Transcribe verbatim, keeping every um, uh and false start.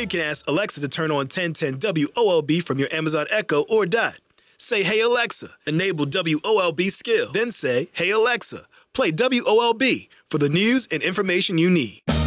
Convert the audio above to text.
can ask Alexa to turn on ten ten W O L B from your Amazon Echo or Dot. Say, hey Alexa, enable W O L B skill. Then say, hey Alexa, play W O L B for the news and information you need.